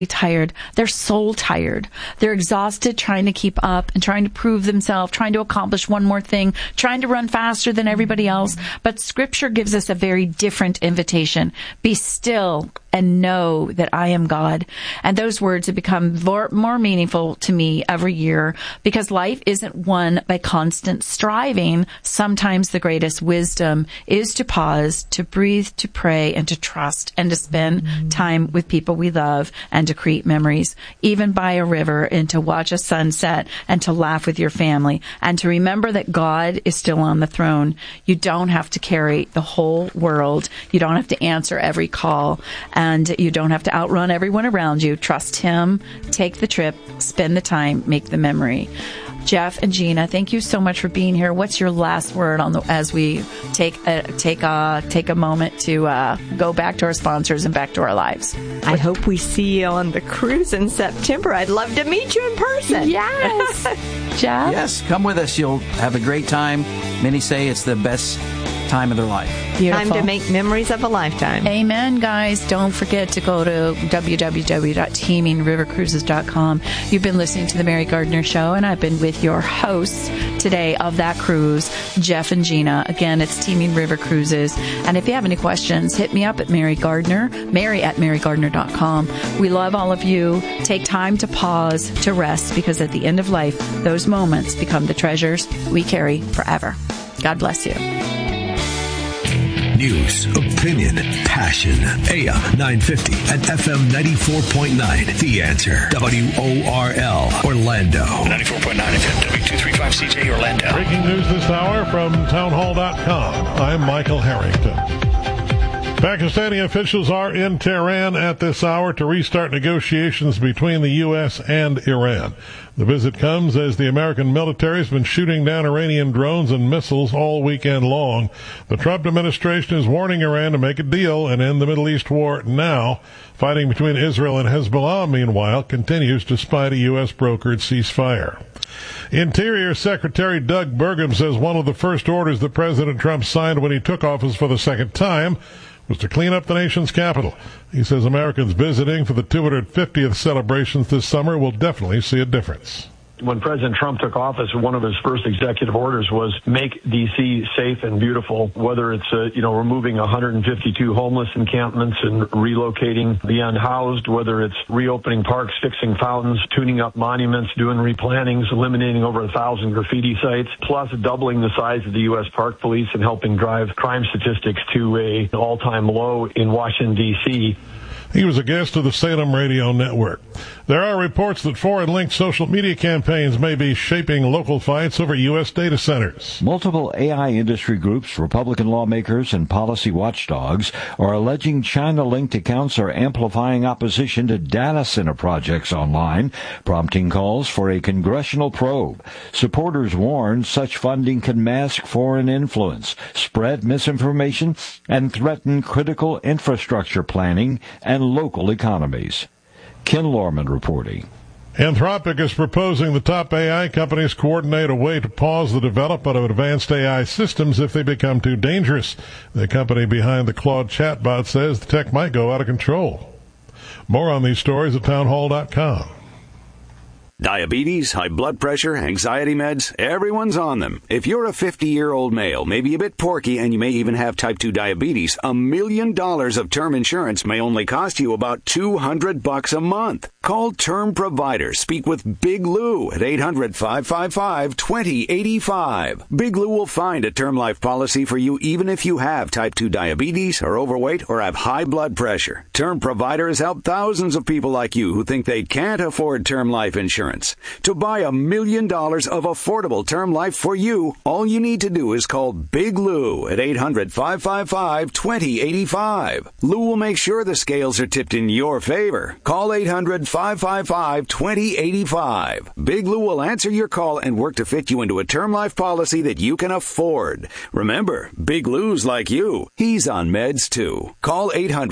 tired. They're soul tired. They're exhausted trying to keep up and trying to prove themselves, trying to accomplish one more thing, trying to run faster than everybody else. But Scripture gives us a very different invitation. Be still and know that I am God. And those words have become more meaningful to me every year, because life isn't won by constant striving. Sometimes the greatest wisdom is to pause, to breathe, to pray, and to trust, and to spend time with people we love, and to create memories, even by a river, and to watch a sunset, and to laugh with your family, and to remember that God is still on the throne. You don't have to carry the whole world. You don't have to answer every call. And you don't have to outrun everyone around you. Trust Him. Take the trip. Spend the time. Make the memory. Jeff and Gina, thank you so much for being here. What's your last word as we take a moment to go back to our sponsors and back to our lives? I hope we see you on the cruise in September. I'd love to meet you in person. Yes. Jeff? Yes, come with us. You'll have a great time. Many say it's the best time of their life. Beautiful. Time to make memories of a lifetime. Amen, guys. Don't forget to go to www.teamingrivercruises.com. You've been listening to The Mary Gardner Show, and I've been with your hosts today of that cruise, Jeff and Gina. Again, it's Teaming River Cruises. And if you have any questions, hit me up at Mary Gardner, Mary@marygardner.com. We love all of you. Take time to pause, to rest, because at the end of life, those moments become the treasures we carry forever. God bless you. News, opinion, passion. AM 950 and FM 94.9. The Answer. WORL, Orlando. 94.9 FM, W235CJ, Orlando. Breaking news this hour from townhall.com. I'm Michael Harrington. Pakistani officials are in Tehran at this hour to restart negotiations between the U.S. and Iran. The visit comes as the American military has been shooting down Iranian drones and missiles all weekend long. The Trump administration is warning Iran to make a deal and end the Middle East war now. Fighting between Israel and Hezbollah, meanwhile, continues despite a U.S.-brokered ceasefire. Interior Secretary Doug Burgum says one of the first orders that President Trump signed when he took office for the second time was to clean up the nation's capital. He says Americans visiting for the 250th celebrations this summer will definitely see a difference. When President Trump took office, one of his first executive orders was make D.C. safe and beautiful, whether it's, removing 152 homeless encampments and relocating the unhoused, whether it's reopening parks, fixing fountains, tuning up monuments, doing replantings, eliminating over 1,000 graffiti sites, plus doubling the size of the U.S. Park Police and helping drive crime statistics to an all-time low in Washington, D.C. He was a guest of the Salem Radio Network. There are reports that foreign-linked social media campaigns may be shaping local fights over U.S. data centers. Multiple AI industry groups, Republican lawmakers, and policy watchdogs are alleging China-linked accounts are amplifying opposition to data center projects online, prompting calls for a congressional probe. Supporters warn such funding can mask foreign influence, spread misinformation, and threaten critical infrastructure planning and local economies. Ken Lorman reporting. Anthropic is proposing the top AI companies coordinate a way to pause the development of advanced AI systems if they become too dangerous. The company behind the Claude chatbot says the tech might go out of control. More on these stories at townhall.com. Diabetes, high blood pressure, anxiety meds, everyone's on them. If you're a 50-year-old male, maybe a bit porky, and you may even have type 2 diabetes, $1 million of term insurance may only cost you about $200 a month. Call Term Provider. Speak with Big Lou at 800-555-2085. Big Lou will find a term life policy for you even if you have type 2 diabetes, are overweight, or have high blood pressure. Term Provider has helped thousands of people like you who think they can't afford term life insurance. To buy $1 million of affordable term life for you, all you need to do is call Big Lou at 800-555-2085. Lou will make sure the scales are tipped in your favor. Call 800-555-2085. 800-555-2085. Big Lou will answer your call and work to fit you into a term life policy that you can afford. Remember, Big Lou's like you. He's on meds too. Call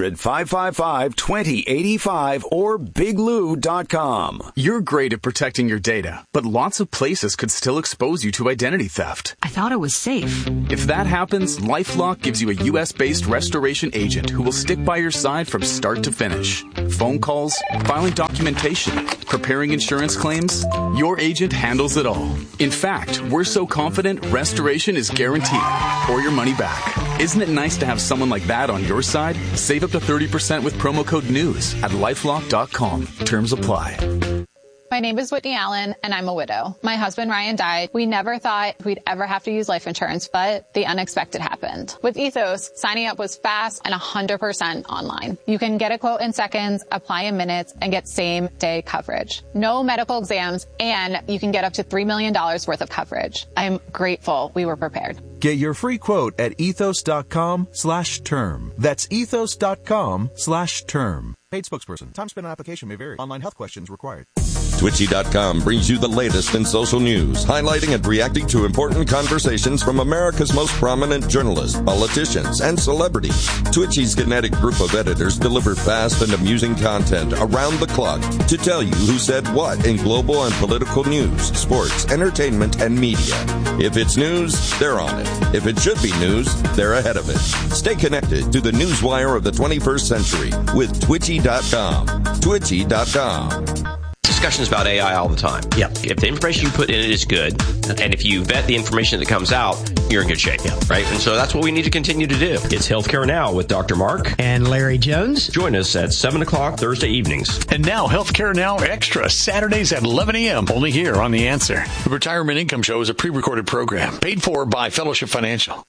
800-555-2085 or biglou.com. You're great at protecting your data, but lots of places could still expose you to identity theft. I thought it was safe. If that happens, LifeLock gives you a U.S.-based restoration agent who will stick by your side from start to finish. Phone calls, filing documentation, preparing insurance claims, your agent handles it all. In fact, we're so confident restoration is guaranteed or your money back. Isn't it nice to have someone like that on your side? Save up to 30% with promo code NEWS at LifeLock.com. Terms apply. My name is Whitney Allen, and I'm a widow. My husband, Ryan, died. We never thought we'd ever have to use life insurance, but the unexpected happened. With Ethos, signing up was fast and 100% online. You can get a quote in seconds, apply in minutes, and get same-day coverage. No medical exams, and you can get up to $3 million worth of coverage. I'm grateful we were prepared. Get your free quote at ethos.com/term. That's ethos.com/term. Paid spokesperson. Time spent on application may vary. Online health questions required. Twitchy.com brings you the latest in social news, highlighting and reacting to important conversations from America's most prominent journalists, politicians, and celebrities. Twitchy's kinetic group of editors deliver fast and amusing content around the clock to tell you who said what in global and political news, sports, entertainment, and media. If it's news, they're on it. If it should be news, they're ahead of it. Stay connected to the newswire of the 21st century with Twitchy.com. Twitchy.com. Discussions about AI all the time. Yep. If the information you put in it is good, and if you vet the information that comes out, you're in good shape, right? And so that's what we need to continue to do. It's Healthcare Now with Dr. Mark and Larry Jones. Join us at 7 o'clock Thursday evenings. And now Healthcare Now Extra, Saturdays at 11 a.m. only here on The Answer. The Retirement Income Show is a pre-recorded program paid for by Fellowship Financial.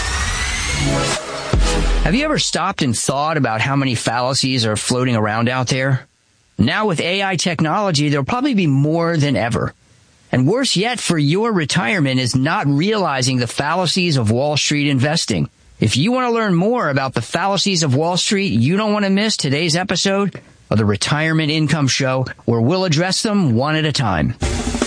Have you ever stopped and thought about how many fallacies are floating around out there? Now with AI technology, there'll probably be more than ever. And worse yet for your retirement is not realizing the fallacies of Wall Street investing. If you want to learn more about the fallacies of Wall Street, you don't want to miss today's episode of the Retirement Income Show, where we'll address them one at a time.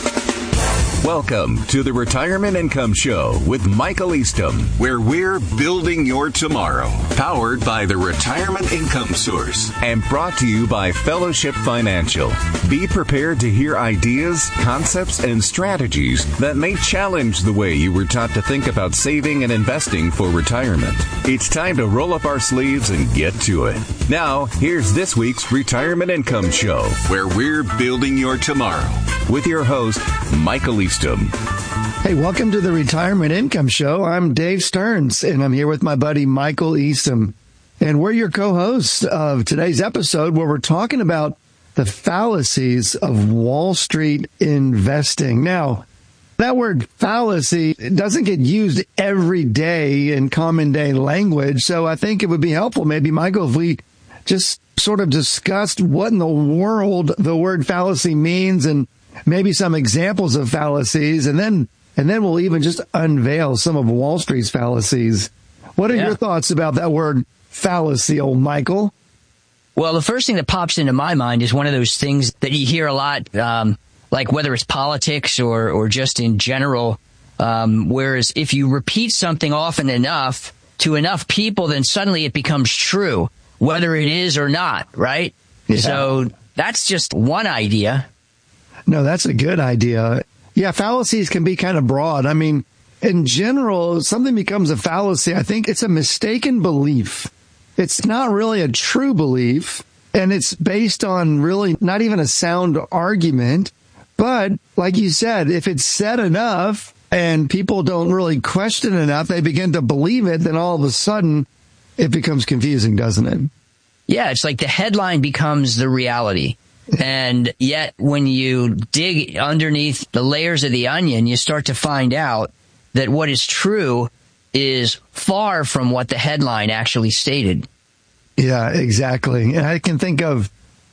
Welcome to the Retirement Income Show with Michael Eastham, where we're building your tomorrow. Powered by the Retirement Income Source and brought to you by Fellowship Financial. Be prepared to hear ideas, concepts, and strategies that may challenge the way you were taught to think about saving and investing for retirement. It's time to roll up our sleeves and get to it. Now, here's this week's Retirement Income Show, where we're building your tomorrow. With your host, Michael Eastham. Hey, welcome to the Retirement Income Show. I'm Dave Stearns, and I'm here with my buddy Michael Eastham. And we're your co-hosts of today's episode, where we're talking about the fallacies of Wall Street investing. Now, that word fallacy doesn't get used every day in common day language, so I think it would be helpful, maybe, Michael, if we just sort of discussed what in the world the word fallacy means and maybe some examples of fallacies, and then we'll even just unveil some of Wall Street's fallacies. What are your thoughts about that word fallacy, old Michael? Well, the first thing that pops into my mind is one of those things that you hear a lot, like whether it's politics or just in general, whereas if you repeat something often enough to enough people, then suddenly it becomes true, whether it is or not, right? Yeah. So that's just one idea. No, that's a good idea. Yeah, fallacies can be kind of broad. I mean, in general, something becomes a fallacy. I think it's a mistaken belief. It's not really a true belief, and it's based on really not even a sound argument. But like you said, if it's said enough and people don't really question enough, they begin to believe it, then all of a sudden it becomes confusing, doesn't it? Yeah, it's like the headline becomes the reality. And yet when you dig underneath the layers of the onion, you start to find out that what is true is far from what the headline actually stated. Yeah, exactly. And I can think of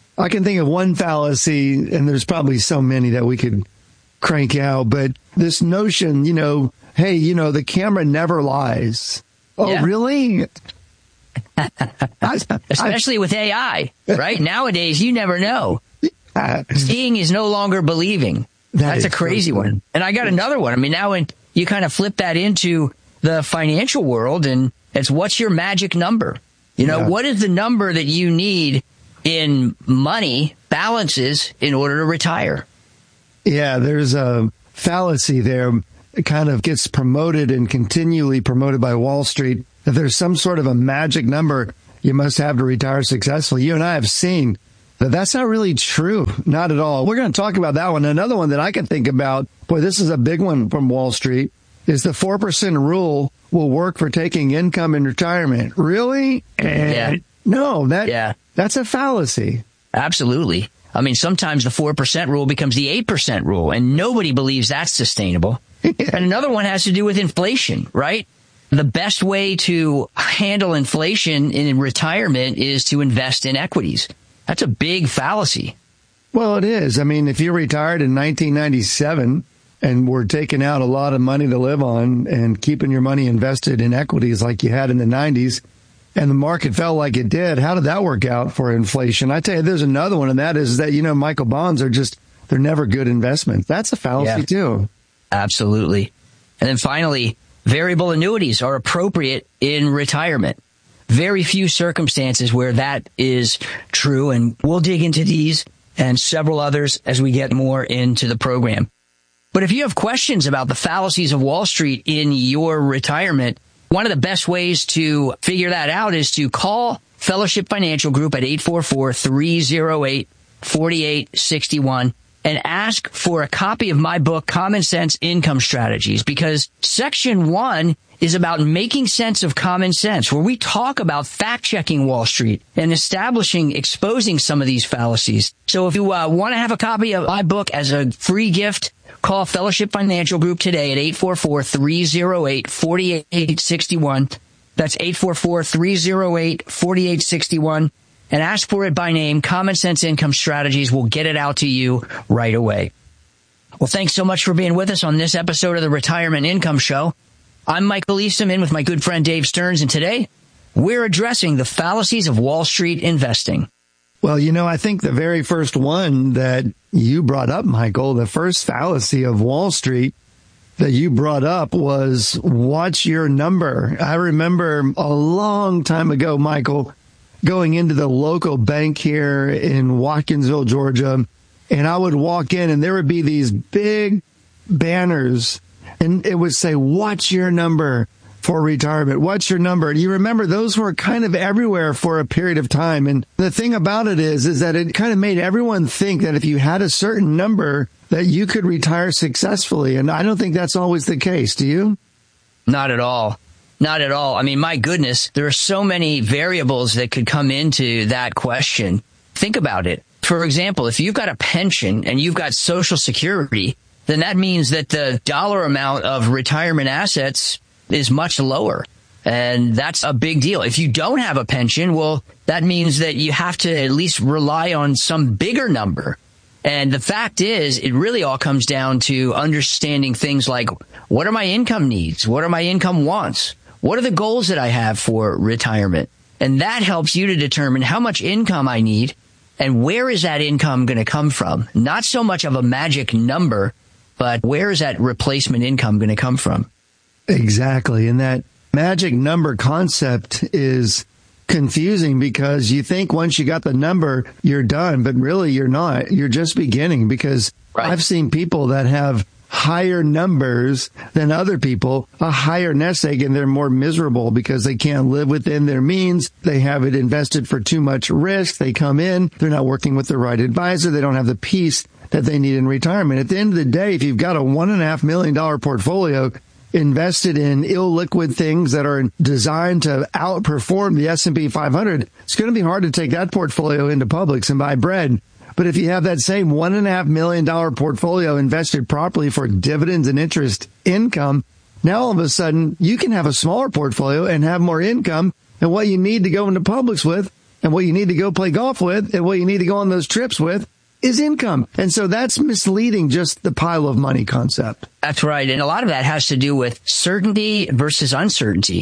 one fallacy, and there's probably so many that we could crank out, but this notion, hey, the camera never lies. Oh, yeah. Really? Especially with AI, right? Nowadays, you never know. Seeing is no longer believing. That's a crazy one. And I got another one. I mean, now when you kind of flip that into the financial world, and it's what's your magic number? You know, what is the number that you need in money balances in order to retire? Yeah, there's a fallacy there. It kind of gets promoted and continually promoted by Wall Street that there's some sort of a magic number you must have to retire successfully. You and I have seen that that's not really true. Not at all. We're going to talk about that one. Another one that I can think about, boy, this is a big one from Wall Street, is the 4% rule will work for taking income in retirement. Really? No, that's a fallacy. Absolutely. I mean, sometimes the 4% rule becomes the 8% rule, and nobody believes that's sustainable. And another one has to do with inflation, right? The best way to handle inflation in retirement is to invest in equities. That's a big fallacy. Well, it is. I mean, if you retired in 1997 and were taking out a lot of money to live on and keeping your money invested in equities like you had in the 90s, and the market fell like it did, how did that work out for inflation? I tell you, there's another one, and that is that, Michael, bonds are they're never good investments. That's a fallacy too. Absolutely. And then finally, variable annuities are appropriate in retirement. Very few circumstances where that is true, and we'll dig into these and several others as we get more into the program. But if you have questions about the fallacies of Wall Street in your retirement, one of the best ways to figure that out is to call Fellowship Financial Group at 844-308-4861 and ask for a copy of my book, Common Sense Income Strategies, because Section 1 is about making sense of common sense, where we talk about fact-checking Wall Street and exposing some of these fallacies. So if you want to have a copy of my book as a free gift, call Fellowship Financial Group today at 844-308-4861. That's 844-308-4861. And ask for it by name. Common Sense Income Strategies will get it out to you right away. Well, thanks so much for being with us on this episode of the Retirement Income Show. I'm Michael Eastham, in with my good friend Dave Stearns, and today we're addressing the fallacies of Wall Street investing. Well, I think the very first one that you brought up, Michael, the first fallacy of Wall Street that you brought up was watch your number. I remember a long time ago, Michael, going into the local bank here in Watkinsville, Georgia, and I would walk in and there would be these big banners and it would say, watch your number for retirement. What's your number? And you remember those were kind of everywhere for a period of time. And the thing about it is that it kind of made everyone think that if you had a certain number that you could retire successfully. And I don't think that's always the case. Do you? Not at all. Not at all. I mean, my goodness, there are so many variables that could come into that question. Think about it. For example, if you've got a pension and you've got Social Security, then that means that the dollar amount of retirement assets is much lower. And that's a big deal. If you don't have a pension, well, that means that you have to at least rely on some bigger number. And the fact is, it really all comes down to understanding things like, what are my income needs? What are my income wants? What are the goals that I have for retirement? And that helps you to determine how much income I need and where is that income going to come from? Not so much of a magic number, but where is that replacement income going to come from? Exactly. And that magic number concept is confusing because you think once you got the number, you're done, but really you're not. You're just beginning because I've seen people that have higher numbers than other people, a higher nest egg, and they're more miserable because they can't live within their means. They have it invested for too much risk. They come in, they're not working with the right advisor. They don't have the peace that they need in retirement. At the end of the day, if you've got a $1.5 million portfolio invested in illiquid things that are designed to outperform the S&P 500, it's going to be hard to take that portfolio into Publix and buy bread. But if you have that same $1.5 million portfolio invested properly for dividends and interest income, now all of a sudden you can have a smaller portfolio and have more income. And what you need to go into Publix with, and what you need to go play golf with, and what you need to go on those trips with is income. And so that's misleading, just the pile of money concept. That's right. And a lot of that has to do with certainty versus uncertainty.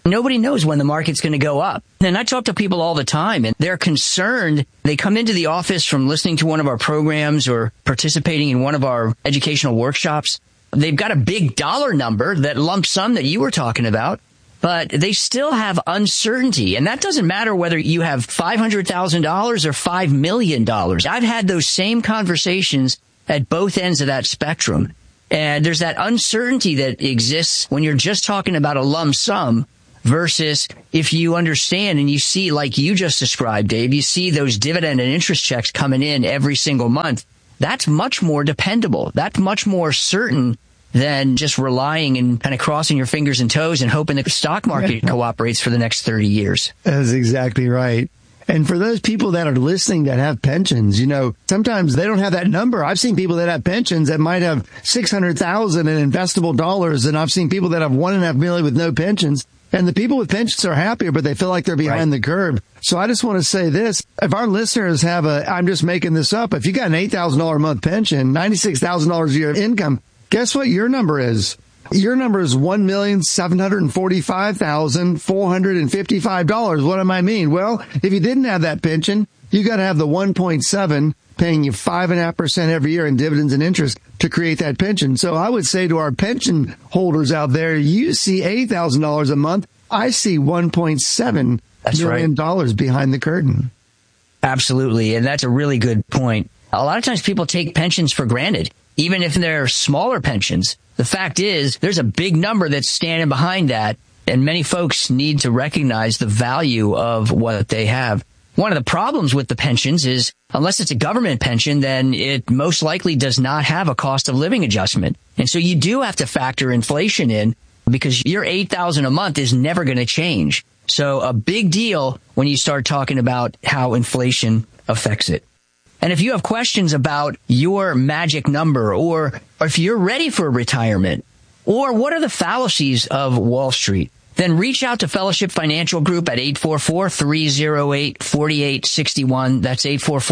Nobody knows when the market's going to go up. And I talk to people all the time, and they're concerned. They come into the office from listening to one of our programs or participating in one of our educational workshops. They've got a big dollar number, that lump sum that you were talking about, but they still have uncertainty. And that doesn't matter whether you have $500,000 or $5 million. I've had those same conversations at both ends of that spectrum. And there's that uncertainty that exists when you're just talking about a lump sum versus if you understand and you see, like you just described, Dave, you see those dividend and interest checks coming in every single month. That's much more dependable. That's much more certain than just relying and kind of crossing your fingers and toes and hoping that the stock market cooperates for the next 30 years. That's exactly right. And for those people that are listening that have pensions, sometimes they don't have that number. I've seen people that have pensions that might have $600,000 in investable dollars, and I've seen people that have $1.5 million with no pensions. And the people with pensions are happier, but they feel like they're behind the curve. So I just want to say this. If our listeners have I'm just making this up, if you got an $8,000 a month pension, $96,000 a year of income, guess what your number is? Your number is $1,745,455. What do I mean? Well, if you didn't have that pension, you got to have the 1.7 paying you 5.5% every year in dividends and interest to create that pension. So I would say to our pension holders out there, you see $8,000 a month. I see $1.7 million behind the curtain. Absolutely. And that's a really good point. A lot of times people take pensions for granted, even if they're smaller pensions. The fact is, there's a big number that's standing behind that, and many folks need to recognize the value of what they have. One of the problems with the pensions is, unless it's a government pension, then it most likely does not have a cost of living adjustment. And so you do have to factor inflation in, because your $8,000 a month is never going to change. So a big deal when you start talking about how inflation affects it. And if you have questions about your magic number, or if you're ready for retirement, or what are the fallacies of Wall Street, then reach out to Fellowship Financial Group at 844-308-4861. That's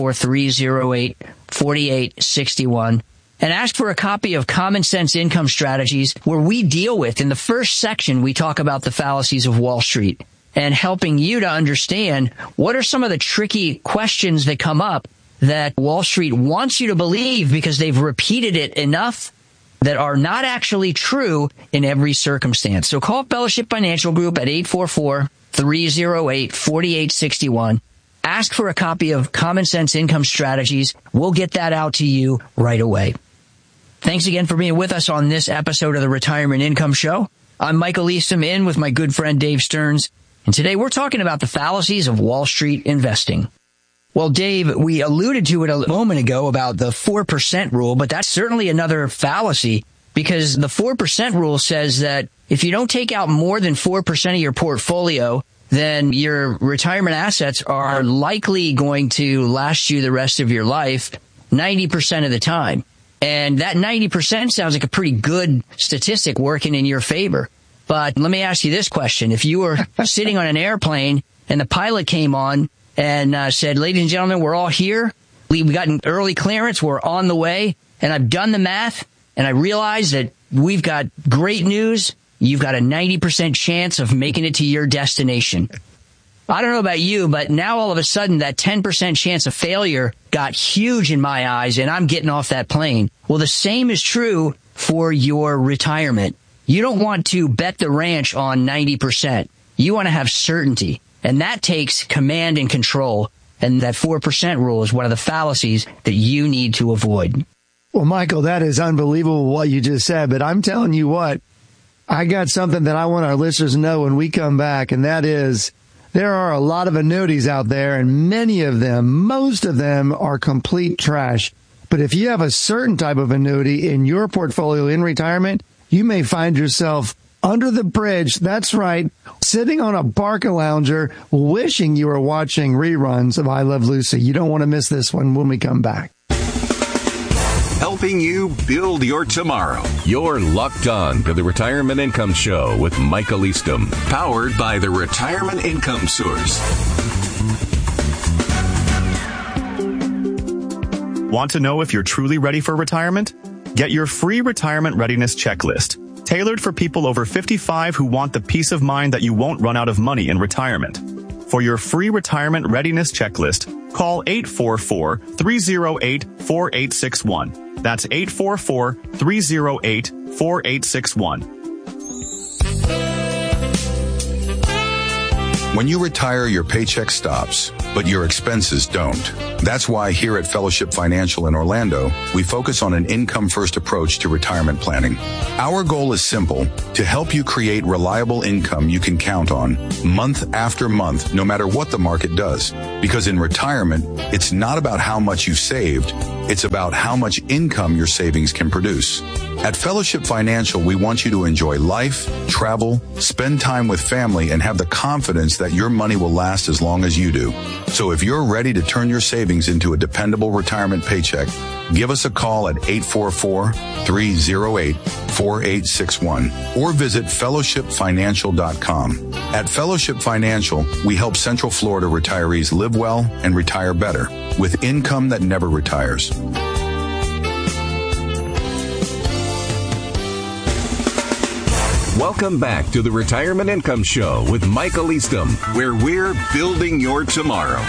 844-308-4861. And ask for a copy of Common Sense Income Strategies, where we deal with, in the first section, we talk about the fallacies of Wall Street and helping you to understand what are some of the tricky questions that come up that Wall Street wants you to believe because they've repeated it enough that are not actually true in every circumstance. So call Fellowship Financial Group at 844-308-4861. Ask for a copy of Common Sense Income Strategies. We'll get that out to you right away. Thanks again for being with us on this episode of the Retirement Income Show. I'm Michael Eastham, in with my good friend Dave Stearns. And today we're talking about the fallacies of Wall Street investing. Well, Dave, we alluded to it a moment ago about the 4% rule, but that's certainly another fallacy, because the 4% rule says that if you don't take out more than 4% of your portfolio, then your retirement assets are likely going to last you the rest of your life 90% of the time. And that 90% sounds like a pretty good statistic working in your favor. But let me ask you this question. If you were sitting on an airplane and the pilot came on and said, ladies and gentlemen, we're all here. We got an early clearance. We're on the way. And I've done the math, and I realize that we've got great news. You've got a 90% chance of making it to your destination. I don't know about you, but now all of a sudden that 10% chance of failure got huge in my eyes, and I'm getting off that plane. Well, the same is true for your retirement. You don't want to bet the ranch on 90%. You want to have certainty. And that takes command and control. And that 4% rule is one of the fallacies that you need to avoid. Well, Michael, that is unbelievable what you just said. But I'm telling you what, I got something that I want our listeners to know when we come back. And that is, there are a lot of annuities out there, and many of them, most of them, are complete trash. But if you have a certain type of annuity in your portfolio in retirement, you may find yourself under the bridge, that's right, sitting on a Barcalounger, wishing you were watching reruns of I Love Lucy. You don't want to miss this one when we come back. Helping you build your tomorrow. You're locked on to the Retirement Income Show with Michael Eastham, powered by the Retirement Income Source. Want to know if you're truly ready for retirement? Get your free retirement readiness checklist. tailored for people over 55 who want the peace of mind that you won't run out of money in retirement. For your free retirement readiness checklist, call 844-308-4861. That's 844-308-4861. When you retire, your paycheck stops, but your expenses don't. That's why here at Fellowship Financial in Orlando, we focus on an income-first approach to retirement planning. Our goal is simple, to help you create reliable income you can count on, month after month, no matter what the market does. Because in retirement, it's not about how much you've saved, it's about how much income your savings can produce. At Fellowship Financial, we want you to enjoy life, travel, spend time with family, and have the confidence that your money will last as long as you do. So if you're ready to turn your savings into a dependable retirement paycheck, give us a call at 844-308-4861 or visit fellowshipfinancial.com. At Fellowship Financial, we help Central Florida retirees live well and retire better with income that never retires. Welcome back to the Retirement Income Show with Michael Eastham, where we're building your tomorrow.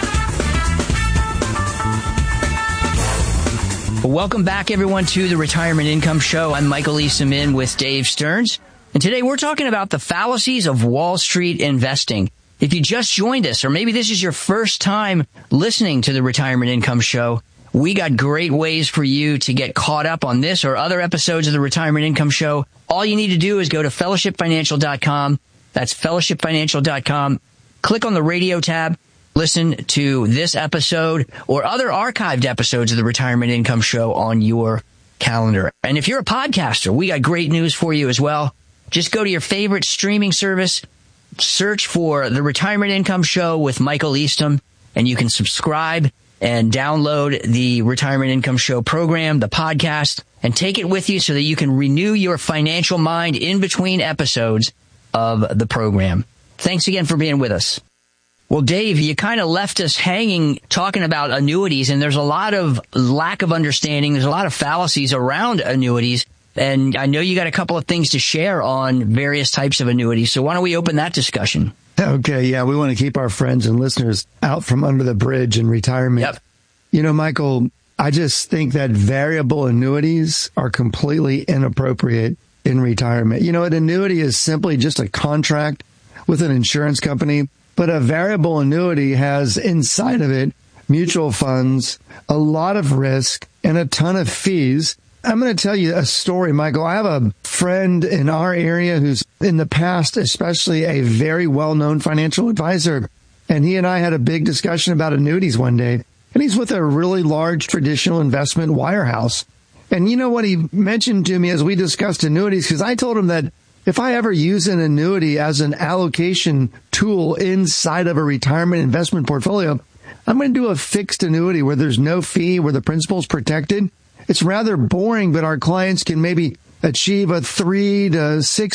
Welcome back, everyone, to the Retirement Income Show. I'm Michael Eastham in with Dave Stearns. And today we're talking about the fallacies of Wall Street investing. If you just joined us, or maybe this is your first time listening to the Retirement Income Show, we got great ways for you to get caught up on this or other episodes of the Retirement Income Show. All you need to do is go to fellowshipfinancial.com. That's fellowshipfinancial.com. Click on the radio tab. Listen to this episode or other archived episodes of the Retirement Income Show on your calendar. And if you're a podcaster, we got great news for you as well. Just go to your favorite streaming service, search for the Retirement Income Show with Michael Eastham, and you can subscribe and download the Retirement Income Show program, the podcast, and take it with you so that you can renew your financial mind in between episodes of the program. Thanks again for being with us. Well, Dave, you kind of left us hanging talking about annuities, and there's a lot of lack of understanding. There's a lot of fallacies around annuities, and I know you got a couple of things to share on various types of annuities. So why don't we open that discussion? Okay, yeah, we want to keep our friends and listeners out from under the bridge in retirement. Yep. You know, Michael, I just think that variable annuities are completely inappropriate in retirement. You know, an annuity is simply just a contract with an insurance company, but a variable annuity has inside of it mutual funds, a lot of risk, and a ton of fees. I'm going to tell you a story, Michael. I have a friend in our area who's in the past, especially a very well-known financial advisor. And he and I had a big discussion about annuities one day. And he's with a really large traditional investment wirehouse. And you know what he mentioned to me as we discussed annuities? Because I told him that if I ever use an annuity as an allocation tool inside of a retirement investment portfolio, I'm going to do a fixed annuity where there's no fee, where the principal's protected. It's rather boring, but our clients can maybe achieve a 3 to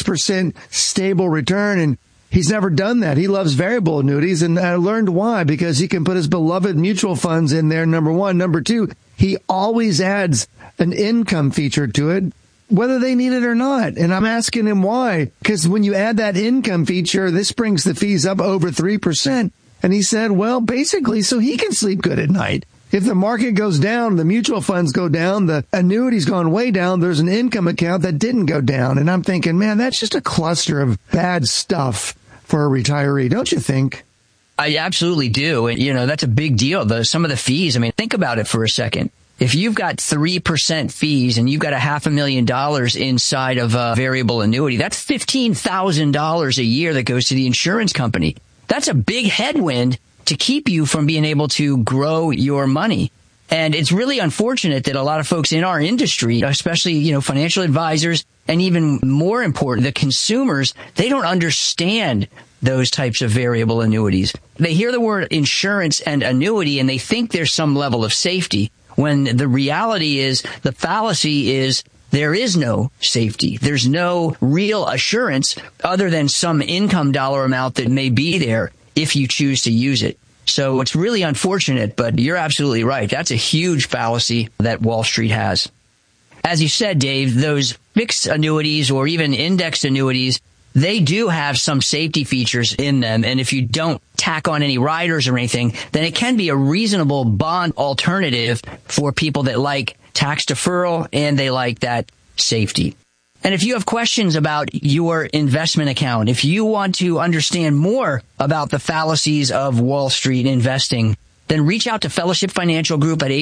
6% stable return. And he's never done that. He loves variable annuities. And I learned why, because he can put his beloved mutual funds in there, number one. Number two, he always adds an income feature to it, whether they need it or not. And I'm asking him why, because when you add that income feature, this brings the fees up over 3%. And he said, well, basically, so he can sleep good at night. If the market goes down, the mutual funds go down, the annuity's gone way down, there's an income account that didn't go down. And I'm thinking, man, that's just a cluster of bad stuff for a retiree, don't you think? I absolutely do. And, you know, that's a big deal. Some of the fees, I mean, think about it for a second. If you've got 3% fees and you've got $500,000 inside of a variable annuity, that's $15,000 a year that goes to the insurance company. That's a big headwind to keep you from being able to grow your money. And it's really unfortunate that a lot of folks in our industry, especially, you know, financial advisors, and even more important, the consumers, they don't understand those types of variable annuities. They hear the word insurance and annuity and they think there's some level of safety, when the reality is, the fallacy is, there is no safety. There's no real assurance other than some income dollar amount that may be there if you choose to use it. So it's really unfortunate, but you're absolutely right. That's a huge fallacy that Wall Street has. as you said, Dave, those fixed annuities or even indexed annuities, they do have some safety features in them. And if you don't tack on any riders or anything, then it can be a reasonable bond alternative for people that like tax deferral and they like that safety. And if you have questions about your investment account, if you want to understand more about the fallacies of Wall Street investing, then reach out to Fellowship Financial Group at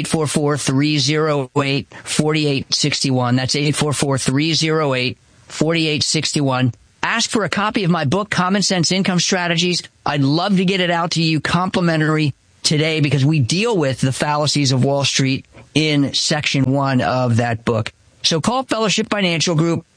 844-308-4861. That's 844-308-4861. Ask for a copy of my book, Common Sense Income Strategies. I'd love to get it out to you complimentary today because we deal with the fallacies of Wall Street in section 1 of that book. So call Fellowship Financial Group,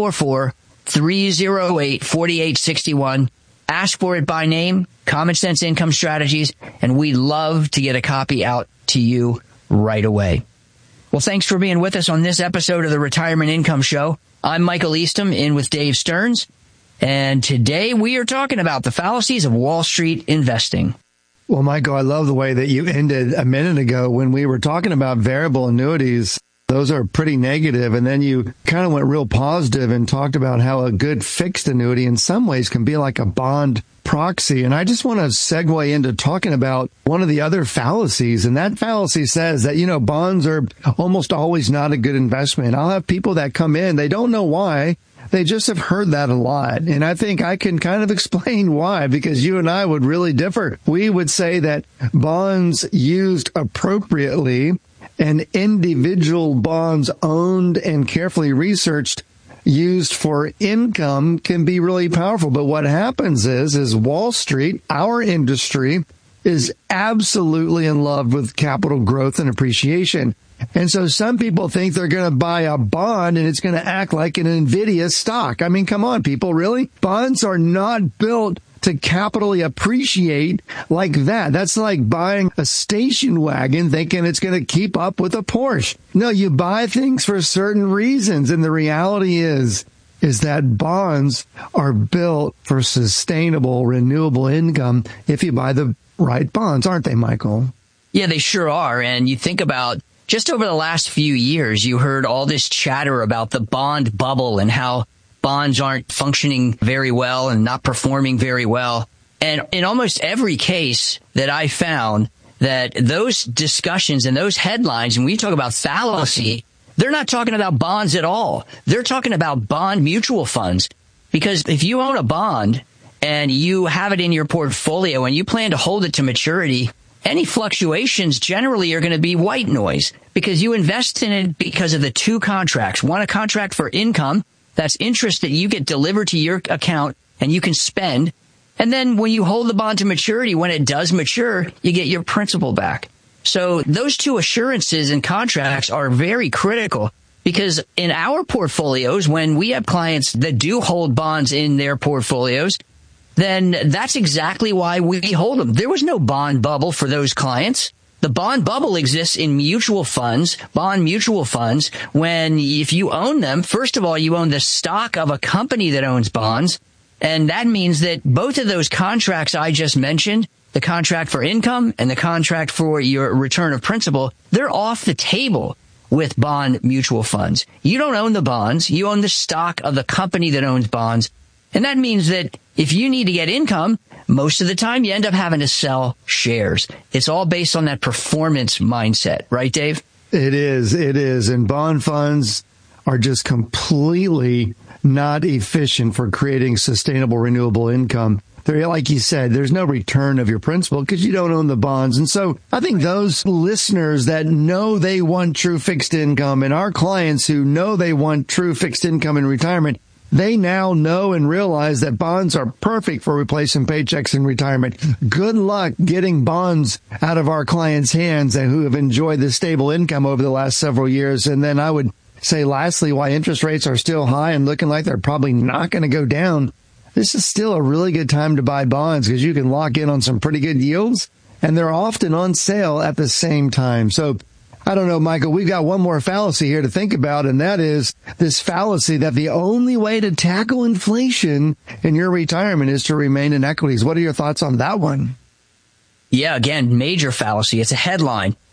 844-308-4861. Ask for it by name, Common Sense Income Strategies, and we'd love to get a copy out to you right away. Well, thanks for being with us on this episode of the Retirement Income Show. I'm Michael Eastham, in with Dave Stearns, and today we are talking about the fallacies of Wall Street investing. Well, Michael, I love the way that you ended a minute ago when we were talking about variable annuities. Those are pretty negative, and then you kind of went real positive and talked about how a good fixed annuity in some ways can be like a bond proxy. And I just want to segue into talking about one of the other fallacies, and that fallacy says that, bonds are almost always not a good investment. I'll have people that come in, they don't know why. They just have heard that a lot. And I think I can kind of explain why, because you and I would really differ. We would say that bonds used appropriately and individual bonds owned and carefully researched, used for income, can be really powerful. But what happens is Wall Street, our industry, is absolutely in love with capital growth and appreciation. And so some people think they're going to buy a bond and it's going to act like an NVIDIA stock. I mean, come on, people, really? Bonds are not built to capitally appreciate like that. That's like buying a station wagon thinking it's going to keep up with a Porsche. No, you buy things for certain reasons. And the reality is that bonds are built for sustainable, renewable income if you buy the right bonds, aren't they, Michael? Yeah, they sure are. And you think about just over the last few years, you heard all this chatter about the bond bubble and how bonds aren't functioning very well and not performing very well. And in almost every case that I found, that those discussions and those headlines, and we talk about fallacy, they're not talking about bonds at all. They're talking about bond mutual funds. Because if you own a bond and you have it in your portfolio and you plan to hold it to maturity, any fluctuations generally are going to be white noise because you invest in it because of the two contracts. One, a contract for income. That's interest that you get delivered to your account and you can spend. And then when you hold the bond to maturity, when it does mature, you get your principal back. So those two assurances and contracts are very critical because in our portfolios, when we have clients that do hold bonds in their portfolios, then that's exactly why we hold them. There was no bond bubble for those clients. The bond bubble exists in mutual funds, bond mutual funds, when if you own them, first of all, you own the stock of a company that owns bonds. And that means that both of those contracts I just mentioned, the contract for income and the contract for your return of principal, they're off the table with bond mutual funds. You don't own the bonds. You own the stock of the company that owns bonds. And that means that if you need to get income, most of the time you end up having to sell shares. It's all based on that performance mindset, right, Dave? It is. And bond funds are just completely not efficient for creating sustainable, renewable income. They're, like you said, there's no return of your principal because you don't own the bonds. And so I think those listeners that know they want true fixed income and our clients who know they want true fixed income in retirement, they now know and realize that bonds are perfect for replacing paychecks in retirement. Good luck getting bonds out of our clients' hands and who have enjoyed the stable income over the last several years. And then I would say, lastly, why interest rates are still high and looking like they're probably not going to go down, this is still a really good time to buy bonds because you can lock in on some pretty good yields, and they're often on sale at the same time. So I don't know, Michael, we've got one more fallacy here to think about, and that is this fallacy that the only way to tackle inflation in your retirement is to remain in equities. What are your thoughts on that one? Yeah, again, major fallacy. It's a headline.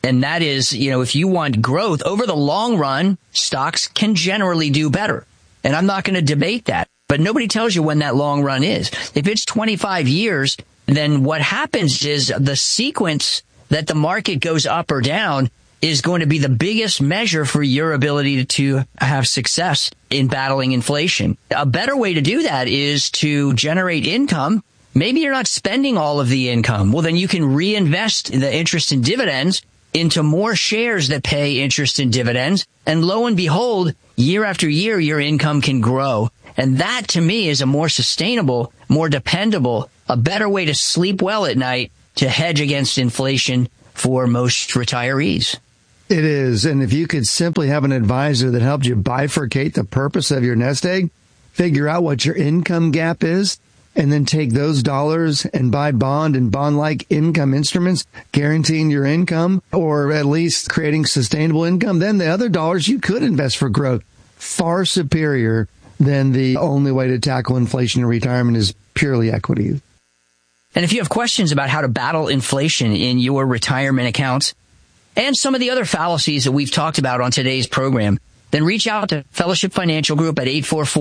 And that is, if you want growth over the long run, stocks can generally do better. And I'm not going to debate that. But nobody tells you when that long run is. If it's 25 years, then what happens is the sequence that the market goes up or down is going to be the biggest measure for your ability to have success in battling inflation. A better way to do that is to generate income. Maybe you're not spending all of the income. Well, then you can reinvest the interest and dividends into more shares that pay interest and dividends. And lo and behold, year after year, your income can grow. And that, to me, is a more sustainable, more dependable, a better way to sleep well at night to hedge against inflation for most retirees. It is. And if you could simply have an advisor that helped you bifurcate the purpose of your nest egg, figure out what your income gap is, and then take those dollars and buy bond and bond-like income instruments, guaranteeing your income, or at least creating sustainable income, then the other dollars you could invest for growth. Far superior than the only way to tackle inflation in retirement is purely equity. And if you have questions about how to battle inflation in your retirement accounts and some of the other fallacies that we've talked about on today's program, then reach out to Fellowship Financial Group at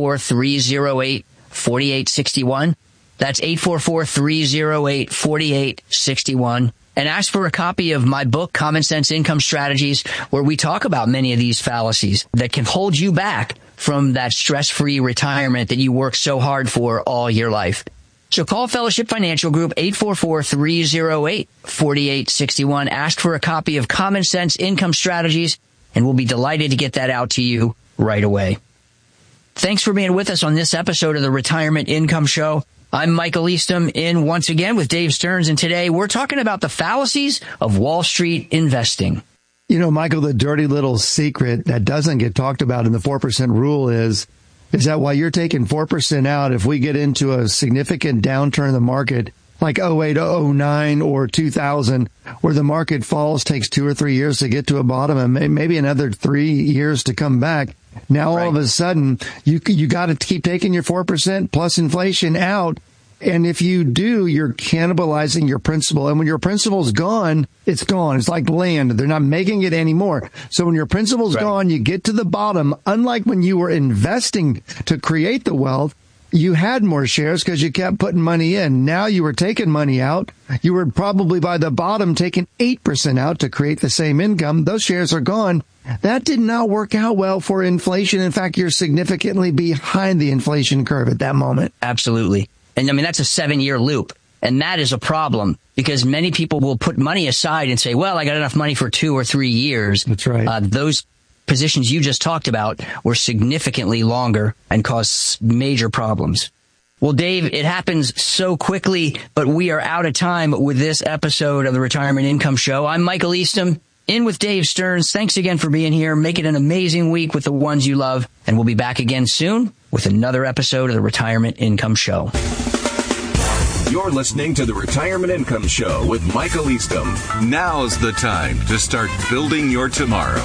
844-308-4861. That's 844-308-4861. And ask for a copy of my book, Common Sense Income Strategies, where we talk about many of these fallacies that can hold you back from that stress-free retirement that you work so hard for all your life. So call Fellowship Financial Group, 844-308-4861. Ask for a copy of Common Sense Income Strategies, and we'll be delighted to get that out to you right away. Thanks for being with us on this episode of the Retirement Income Show. I'm Michael Eastham, in once again with Dave Stearns, and today we're talking about the fallacies of Wall Street investing. Michael, the dirty little secret that doesn't get talked about in the 4% rule is that while you're taking 4% out, if we get into a significant downturn in the market, like 08, 09, or 2000, where the market falls, takes 2 or 3 years to get to a bottom, and maybe another 3 years to come back. Now, all of a sudden, you got to keep taking your 4% plus inflation out. And if you do, you're cannibalizing your principal. And when your principal's gone, it's gone. It's like land. They're not making it anymore. So when your principal's gone, you get to the bottom. Unlike when you were investing to create the wealth, you had more shares because you kept putting money in. Now you were taking money out. You were probably by the bottom taking 8% out to create the same income. Those shares are gone. That did not work out well for inflation. In fact, you're significantly behind the inflation curve at that moment. Absolutely. And that's a 7-year loop. And that is a problem because many people will put money aside and say, well, I got enough money for 2 or 3 years. That's right. Those positions you just talked about were significantly longer and caused major problems. Well, Dave, it happens so quickly, but we are out of time with this episode of the Retirement Income Show. I'm Michael Eastham, in with Dave Stearns. Thanks again for being here. Make it an amazing week with the ones you love. And we'll be back again soon with another episode of the Retirement Income Show. You're listening to the Retirement Income Show with Michael Eastham. Now's the time to start building your tomorrow.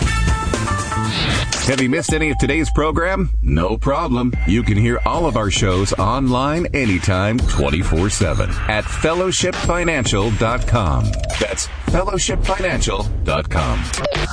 Have you missed any of today's program? No problem. You can hear all of our shows online anytime, 24/7 at fellowshipfinancial.com. That's fellowshipfinancial.com.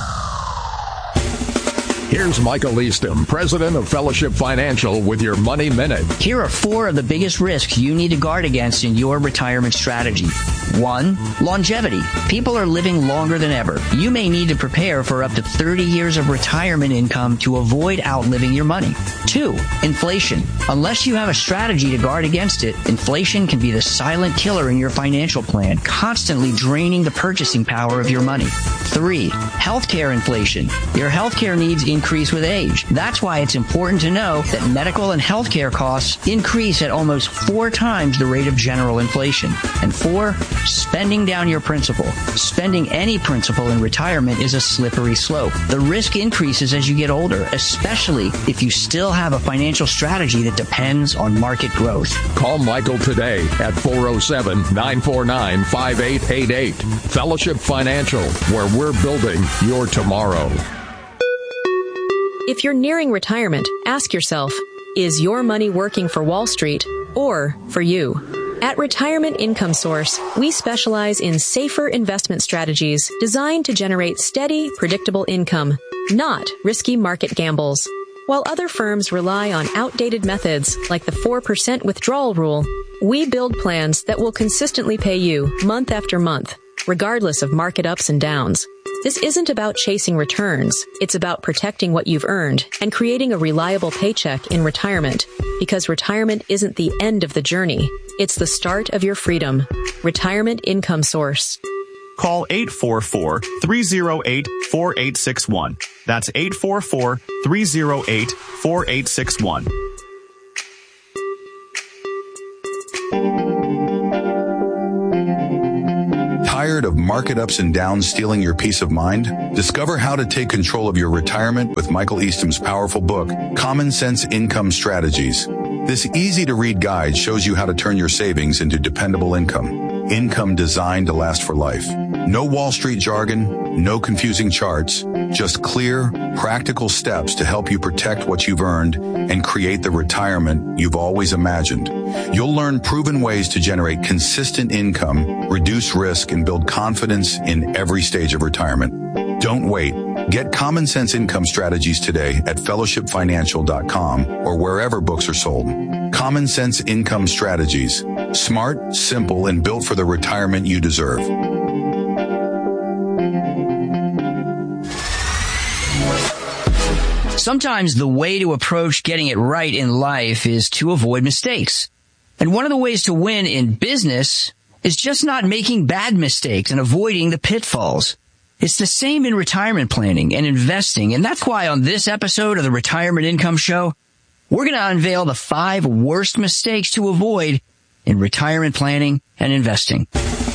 Here's Michael Eastham, president of Fellowship Financial, with your Money Minute. Here are 4 of the biggest risks you need to guard against in your retirement strategy. 1, longevity. People are living longer than ever. You may need to prepare for up to 30 years of retirement income to avoid outliving your money. 2, inflation. Unless you have a strategy to guard against it, inflation can be the silent killer in your financial plan, constantly draining the purchasing power of your money. 3, healthcare inflation. Your healthcare needs increase with age. That's why it's important to know that medical and healthcare costs increase at almost 4 times the rate of general inflation. And 4, spending down your principal. Spending any principal in retirement is a slippery slope. The risk increases as you get older, especially if you still have a financial strategy that depends on market growth. Call Michael today at 407-949-5888. Fellowship Financial, where we're building your tomorrow. If you're nearing retirement, ask yourself, is your money working for Wall Street or for you? At Retirement Income Source, we specialize in safer investment strategies designed to generate steady, predictable income, not risky market gambles. While other firms rely on outdated methods like the 4% withdrawal rule, we build plans that will consistently pay you month after month, regardless of market ups and downs. This isn't about chasing returns. It's about protecting what you've earned and creating a reliable paycheck in retirement, because retirement isn't the end of the journey. It's the start of your freedom. Retirement Income Source. Call 844-308-4861. That's 844-308-4861. Tired of market ups and downs stealing your peace of mind? Discover how to take control of your retirement with Michael Eastom's powerful book, Common Sense Income Strategies. This easy-to-read guide shows you how to turn your savings into dependable income. Income designed to last for life. No Wall Street jargon, no confusing charts, just clear, practical steps to help you protect what you've earned and create the retirement you've always imagined. You'll learn proven ways to generate consistent income, reduce risk, and build confidence in every stage of retirement. Don't wait. Get Common Sense Income Strategies today at fellowshipfinancial.com or wherever books are sold. Common Sense Income Strategies. Smart, simple, and built for the retirement you deserve. Sometimes the way to approach getting it right in life is to avoid mistakes. And one of the ways to win in business is just not making bad mistakes and avoiding the pitfalls. It's the same in retirement planning and investing. And that's why on this episode of the Retirement Income Show, we're going to unveil the 5 worst mistakes to avoid in retirement planning and investing.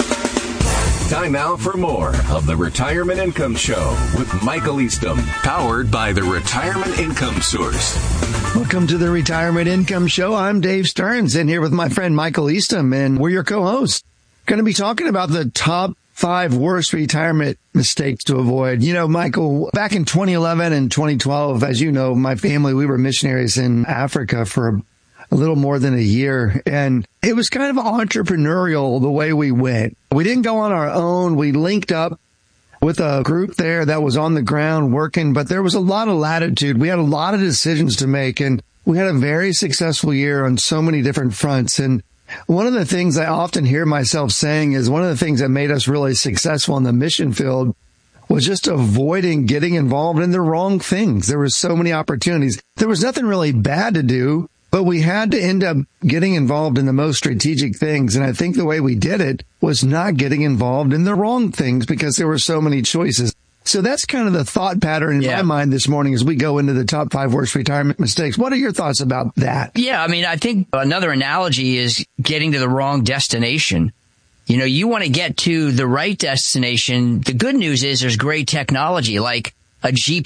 Time now for more of the Retirement Income Show with Michael Eastom, powered by the Retirement Income Source. Welcome to the Retirement Income Show. I'm Dave Stearns, and here with my friend Michael Eastom, and we're your co-hosts. Going to be talking about the top 5 worst retirement mistakes to avoid. You know, Michael, back in 2011 and 2012, as you know, my family, we were missionaries in Africa for a little more than a year. And it was kind of entrepreneurial the way we went. We didn't go on our own. We linked up with a group there that was on the ground working, but there was a lot of latitude. We had a lot of decisions to make, and we had a very successful year on so many different fronts. And one of the things I often hear myself saying is one of the things that made us really successful in the mission field was just avoiding getting involved in the wrong things. There were so many opportunities. There was nothing really bad to do, but we had to end up getting involved in the most strategic things. And I think the way we did it was not getting involved in the wrong things because there were so many choices. So that's kind of the thought pattern in my mind this morning as we go into the top 5 worst retirement mistakes. What are your thoughts about that? Yeah, I mean, I think another analogy is getting to the wrong destination. You know, you want to get to the right destination. The good news is there's great technology like a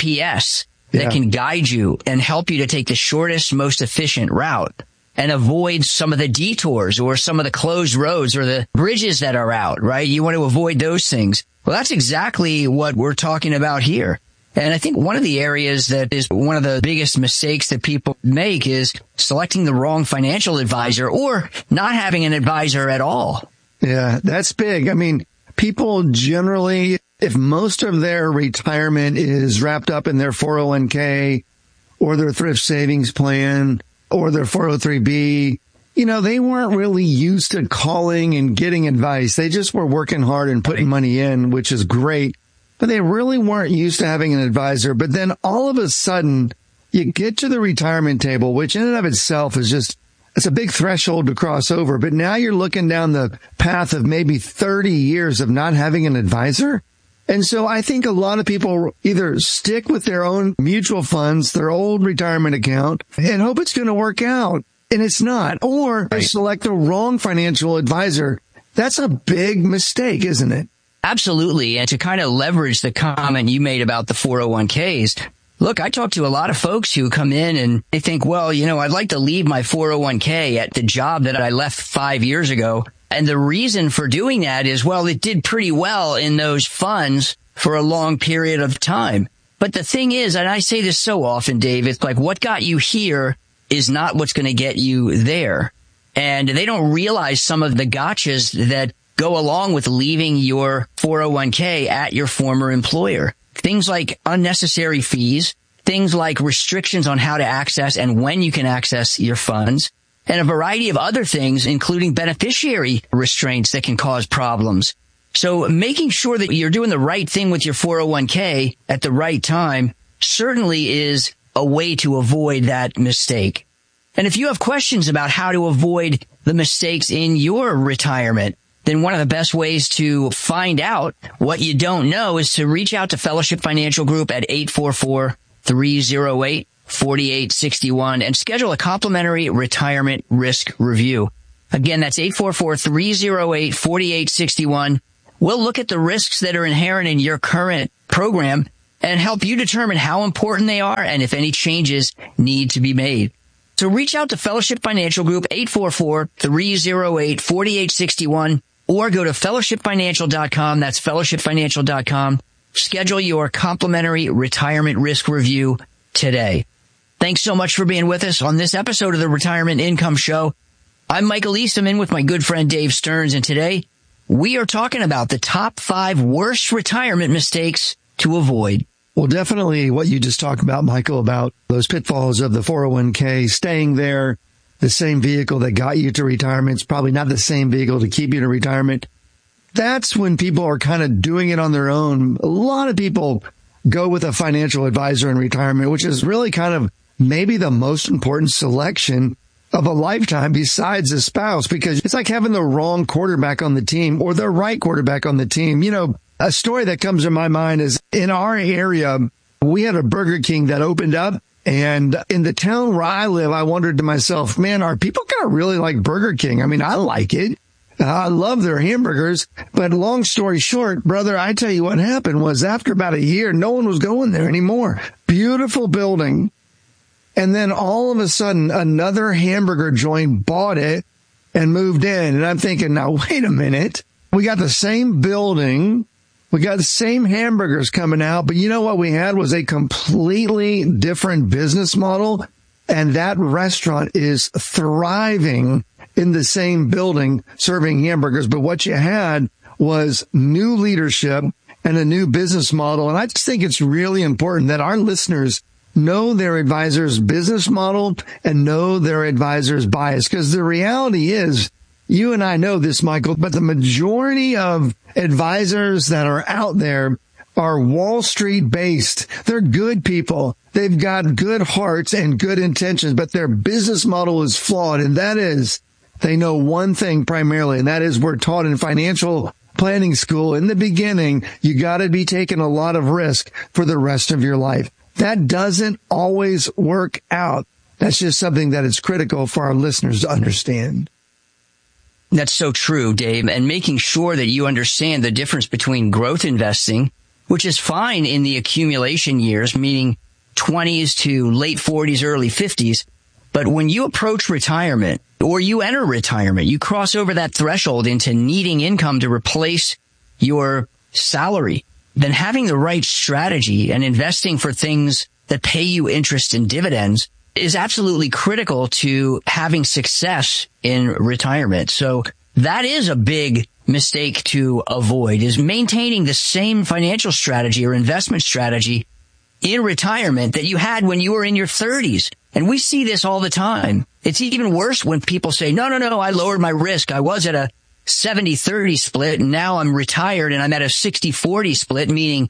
GPS that can guide you and help you to take the shortest, most efficient route and avoid some of the detours or some of the closed roads or the bridges that are out, right? You want to avoid those things. Well, that's exactly what we're talking about here. And I think one of the areas that is one of the biggest mistakes that people make is selecting the wrong financial advisor or not having an advisor at all. Yeah, that's big. I mean, people generally, if most of their retirement is wrapped up in their 401k or their thrift savings plan or their 403b, you know, they weren't really used to calling and getting advice. They just were working hard and putting money in, which is great. But they really weren't used to having an advisor. But then all of a sudden, you get to the retirement table, which in and of itself is just, it's a big threshold to cross over. But now you're looking down the path of maybe 30 years of not having an advisor. And so I think a lot of people either stick with their own mutual funds, their old retirement account, and hope it's going to work out. And it's not. Or they select the wrong financial advisor. That's a big mistake, isn't it? Absolutely. And to kind of leverage the comment you made about the 401ks, look, I talk to a lot of folks who come in and they think, well, you know, I'd like to leave my 401k at the job that I left 5 years ago. And the reason for doing that is, well, it did pretty well in those funds for a long period of time. But the thing is, and I say this so often, Dave, it's like what got you here is not what's going to get you there. and they don't realize some of the gotchas that go along with leaving your 401k at your former employer. Things like unnecessary fees, things like restrictions on how to access and when you can access your funds, and a variety of other things, including beneficiary restraints that can cause problems. So making sure that you're doing the right thing with your 401k at the right time certainly is a way to avoid that mistake. And if you have questions about how to avoid the mistakes in your retirement, then one of the best ways to find out what you don't know is to reach out to Fellowship Financial Group at 844-308-4861 and schedule a complimentary retirement risk review. Again, that's 844-308-4861. We'll look at the risks that are inherent in your current program and help you determine how important they are and if any changes need to be made. So reach out to Fellowship Financial Group, 844-308-4861, or go to fellowshipfinancial.com. That's fellowshipfinancial.com. Schedule your complimentary retirement risk review today. Thanks so much for being with us on this episode of the Retirement Income Show. I'm Michael Eastham in with my good friend Dave Stearns, and today we are talking about the top 5 worst retirement mistakes to avoid. Well, definitely what you just talked about, Michael, about those pitfalls of the 401k, staying there, the same vehicle that got you to retirement. It's probably not the same vehicle to keep you to retirement. That's when people are kind of doing it on their own. A lot of people go with a financial advisor in retirement, which is really kind of maybe the most important selection of a lifetime besides a spouse, because it's like having the wrong quarterback on the team or the right quarterback on the team. You know, a story that comes to my mind is in our area, we had a Burger King that opened up, and in the town where I live, I wondered to myself, man, are people going to really like Burger King? I mean, I like it. I love their hamburgers, but long story short, brother, I tell you what happened was after about a year, no one was going there anymore. Beautiful building. And then all of a sudden, another hamburger joint bought it and moved in. And I'm thinking, now, wait a minute. We got the same building. We got the same hamburgers coming out. But you know what we had was a completely different business model. And that restaurant is thriving in the same building serving hamburgers. But what you had was new leadership and a new business model. And I just think it's really important that our listeners know their advisor's business model and know their advisor's bias. Because the reality is, you and I know this, Michael, but the majority of advisors that are out there are Wall Street based. They're good people. They've got good hearts and good intentions, but their business model is flawed. And that is, they know one thing primarily, and that is we're taught in financial planning school in the beginning, you got to be taking a lot of risk for the rest of your life. That doesn't always work out. That's just something that is critical for our listeners to understand. That's so true, Dave. And making sure that you understand the difference between growth investing, which is fine in the accumulation years, meaning 20s to late 40s, early 50s. But when you approach retirement or you enter retirement, you cross over that threshold into needing income to replace your salary. Then having the right strategy and investing for things that pay you interest and dividends is absolutely critical to having success in retirement. So that is a big mistake to avoid, is maintaining the same financial strategy or investment strategy in retirement that you had when you were in your 30s. And we see this all the time. It's even worse when people say, no, I lowered my risk. I was at a 70-30 split, and now I'm retired and I'm at a 60-40 split, meaning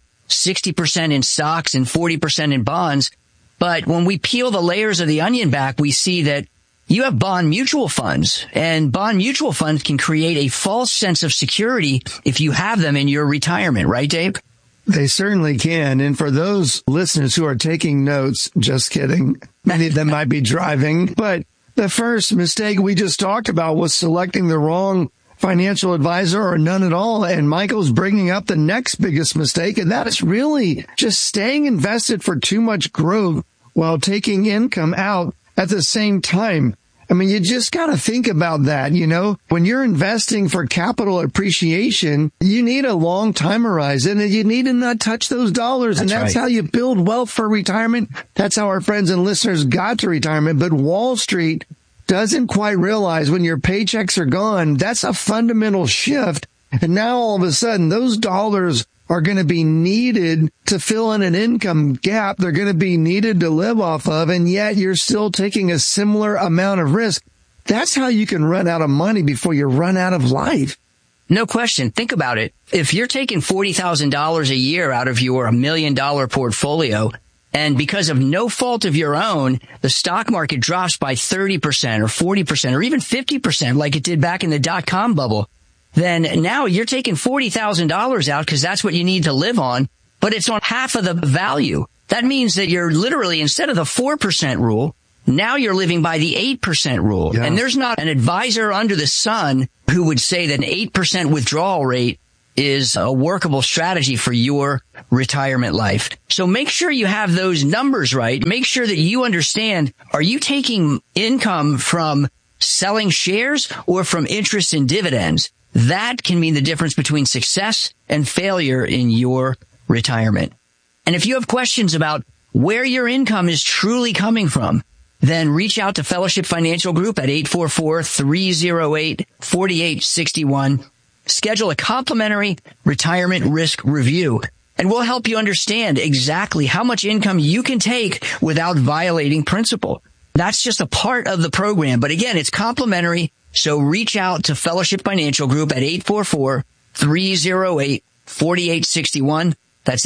60% in stocks and 40% in bonds. But when we peel the layers of the onion back, we see that you have bond mutual funds, and bond mutual funds can create a false sense of security if you have them in your retirement, right, Dave? They certainly can. And for those listeners who are taking notes, just kidding, many of them might be driving. But the first mistake we just talked about was selecting the wrong financial advisor or none at all. And Michael's bringing up the next biggest mistake, and that is really just staying invested for too much growth while taking income out at the same time. I mean, you just got to think about that. You know, when you're investing for capital appreciation, you need a long time horizon and you need to not touch those dollars. And that's right. How you build wealth for retirement. That's how our friends and listeners got to retirement. But Wall Street doesn't quite realize when your paychecks are gone, that's a fundamental shift. And now all of a sudden, those dollars are going to be needed to fill in an income gap. They're going to be needed to live off of, and yet you're still taking a similar amount of risk. That's how you can run out of money before you run out of life. No question. Think about it. If you're taking $40,000 a year out of your $1 million portfolio, and because of no fault of your own, the stock market drops by 30% or 40% or even 50% like it did back in the dot-com bubble, then now you're taking $40,000 out because that's what you need to live on, but it's on half of the value. That means that you're literally, instead of the 4% rule, now you're living by the 8% rule. Yeah. And there's not an advisor under the sun who would say that an 8% withdrawal rate is a workable strategy for your retirement life. So make sure you have those numbers right. Make sure that you understand, are you taking income from selling shares or from interest and dividends? That can mean the difference between success and failure in your retirement. And if you have questions about where your income is truly coming from, then reach out to Fellowship Financial Group at 844-308-4861. Schedule a complimentary retirement risk review, and we'll help you understand exactly how much income you can take without violating principle. That's just a part of the program. But again, it's complimentary. So reach out to Fellowship Financial Group at 844-308-4861. That's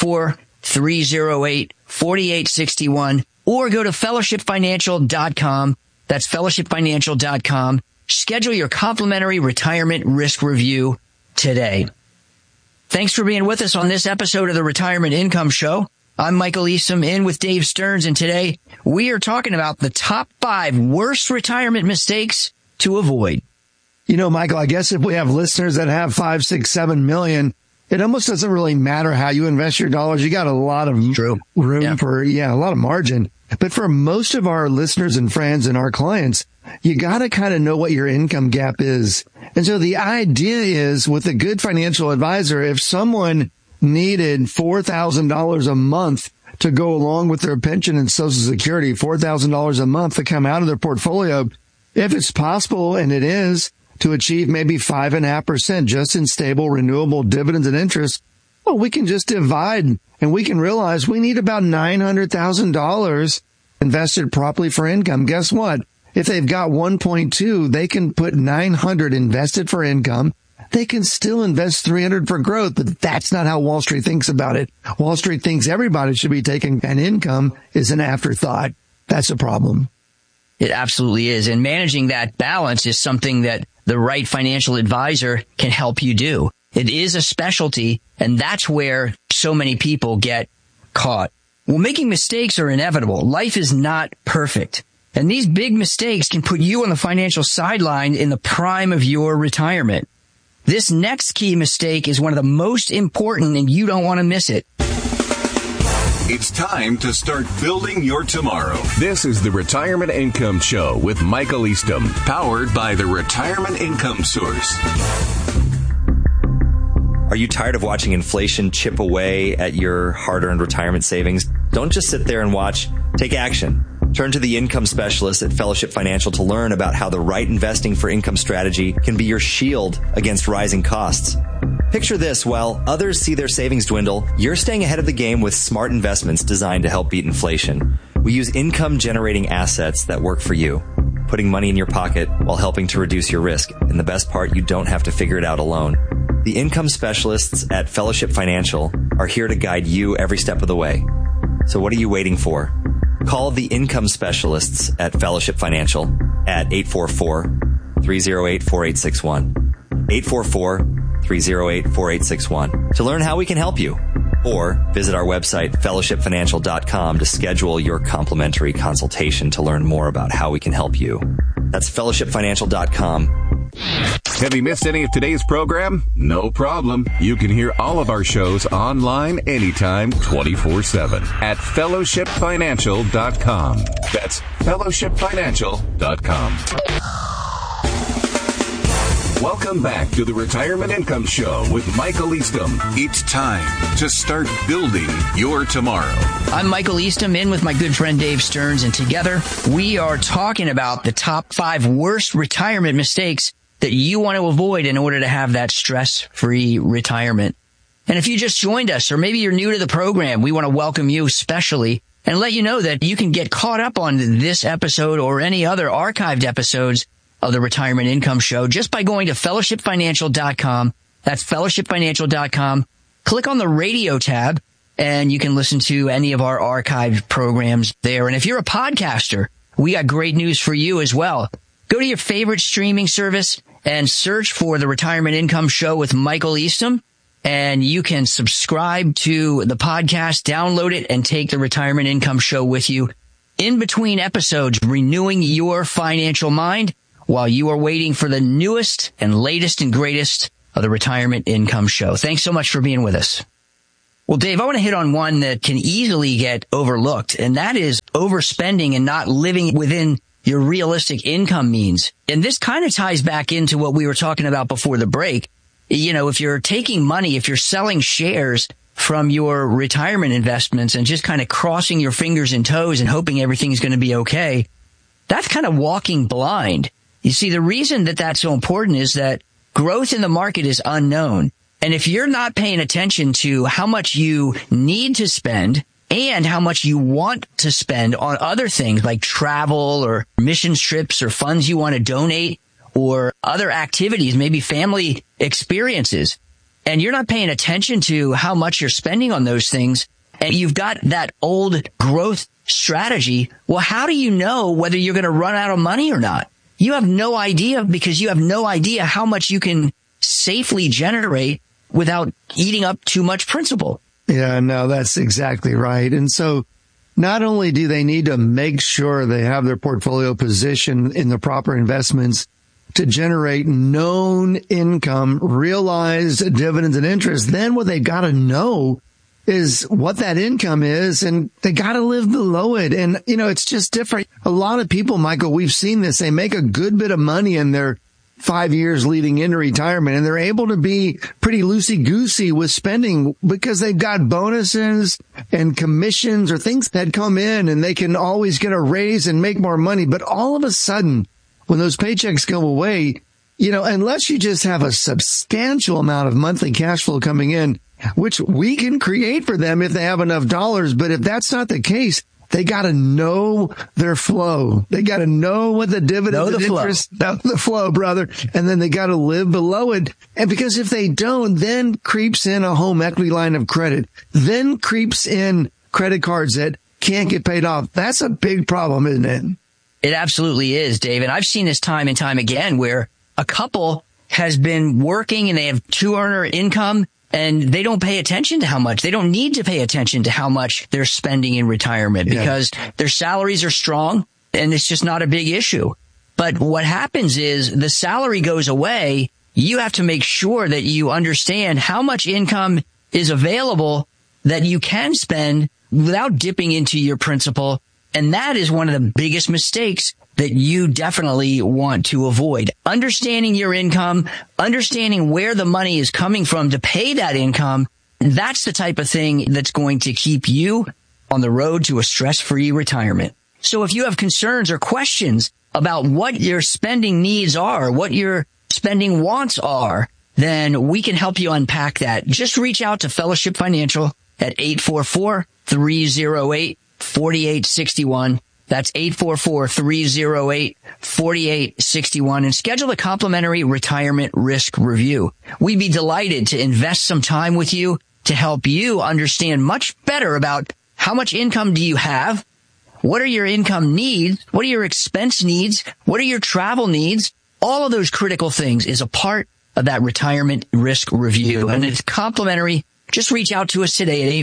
844-308-4861. Or go to fellowshipfinancial.com. That's fellowshipfinancial.com. Schedule your complimentary retirement risk review today. Thanks for being with us on this episode of the Retirement Income Show. I'm Michael Eastham, in with Dave Stearns, and today we are talking about the top 5 worst retirement mistakes to avoid. You know, Michael, I guess if we have listeners that have 5, 6, 7 million, it almost doesn't really matter how you invest your dollars. You got a lot of room for, a lot of margin. But for most of our listeners and friends and our clients, you got to kind of know what your income gap is. And so the idea is, with a good financial advisor, if someone needed $4,000 a month to go along with their pension and Social Security, $4,000 a month to come out of their portfolio, if it's possible, and it is, to achieve maybe 5.5% just in stable, renewable dividends and interest, well, we can just divide and we can realize we need about $900,000 invested properly for income. Guess what? If they've got 1.2, they can put 900 invested for income. They can still invest 300 for growth, but that's not how Wall Street thinks about it. Wall Street thinks everybody should be taking an income is an afterthought. That's a problem. It absolutely is. And managing that balance is something that the right financial advisor can help you do. It is a specialty, and that's where so many people get caught. Well, making mistakes are inevitable. Life is not perfect. And these big mistakes can put you on the financial sideline in the prime of your retirement. This next key mistake is one of the most important, and you don't want to miss it. It's time to start building your tomorrow. This is the Retirement Income Show with Michael Eastham, powered by the Retirement Income Source. Are you tired of watching inflation chip away at your hard-earned retirement savings? Don't just sit there and watch. Take action. Turn to the income specialist at Fellowship Financial to learn about how the right investing for income strategy can be your shield against rising costs. Picture this: while others see their savings dwindle, you're staying ahead of the game with smart investments designed to help beat inflation. We use income-generating assets that work for you, putting money in your pocket while helping to reduce your risk. And the best part, you don't have to figure it out alone. The income specialists at Fellowship Financial are here to guide you every step of the way. So what are you waiting for? Call the income specialists at Fellowship Financial at 844-308-4861. 844-308-4861 to learn how we can help you. Or visit our website, fellowshipfinancial.com, to schedule your complimentary consultation to learn more about how we can help you. That's fellowshipfinancial.com. Have you missed any of today's program? No problem. You can hear all of our shows online anytime, 24/7 at fellowshipfinancial.com. That's fellowshipfinancial.com. Welcome back to the Retirement Income Show with Michael Eastham. It's time to start building your tomorrow. I'm Michael Eastham, in with my good friend Dave Stearns, and together we are talking about the top 5 worst retirement mistakes that you want to avoid in order to have that stress-free retirement. And if you just joined us, or maybe you're new to the program, we want to welcome you especially and let you know that you can get caught up on this episode or any other archived episodes of the Retirement Income Show just by going to fellowshipfinancial.com. That's fellowshipfinancial.com. Click on the radio tab and you can listen to any of our archived programs there. And if you're a podcaster, we got great news for you as well. Go to your favorite streaming service and search for the Retirement Income Show with Michael Eastham, and you can subscribe to the podcast, download it, and take the Retirement Income Show with you in between episodes, renewing your financial mind while you are waiting for the newest and latest and greatest of the Retirement Income Show. Thanks so much for being with us. Well, Dave, I want to hit on one that can easily get overlooked, and that is overspending and not living within your realistic income means. And this kind of ties back into what we were talking about before the break. You know, if you're taking money, if you're selling shares from your retirement investments and just kind of crossing your fingers and toes and hoping everything's going to be okay, that's kind of walking blind. You see, the reason that that's so important is that growth in the market is unknown. And if you're not paying attention to how much you need to spend and how much you want to spend on other things like travel or mission trips or funds you want to donate or other activities, maybe family experiences, and you're not paying attention to how much you're spending on those things, and you've got that old growth strategy, well, how do you know whether you're going to run out of money or not? You have no idea, because you have no idea how much you can safely generate without eating up too much principal. Yeah, no, that's exactly right. And so not only do they need to make sure they have their portfolio positioned in the proper investments to generate known income, realized dividends and interest, then what they got to know is what that income is, and they got to live below it. And, you know, it's just different. A lot of people, Michael, we've seen this. They make a good bit of money in their 5 years leading into retirement, and they're able to be pretty loosey-goosey with spending because they've got bonuses and commissions or things that come in, and they can always get a raise and make more money. But all of a sudden, when those paychecks go away, you know, unless you just have a substantial amount of monthly cash flow coming in, which we can create for them if they have enough dollars. But if that's not the case, they got to know their flow. They got to know what the dividends and interest, the flow, brother. And then they got to live below it. And because if they don't, then creeps in a home equity line of credit, then creeps in credit cards that can't get paid off. That's a big problem, isn't it? It absolutely is, Dave. And I've seen this time and time again where a couple has been working and they have 2-earner income, and they don't pay attention to how much. They don't need to pay attention to how much they're spending in retirement because their salaries are strong and it's just not a big issue. But what happens is the salary goes away. You have to make sure that you understand how much income is available that you can spend without dipping into your principal. And that is one of the biggest mistakes that you definitely want to avoid. Understanding your income, understanding where the money is coming from to pay that income, that's the type of thing that's going to keep you on the road to a stress-free retirement. So if you have concerns or questions about what your spending needs are, what your spending wants are, then we can help you unpack that. Just reach out to Fellowship Financial at 844-308-4861. That's 844-308-4861, and schedule a complimentary retirement risk review. We'd be delighted to invest some time with you to help you understand much better about how much income do you have, what are your income needs, what are your expense needs, what are your travel needs. All of those critical things is a part of that retirement risk review, and it's complimentary. Just reach out to us today at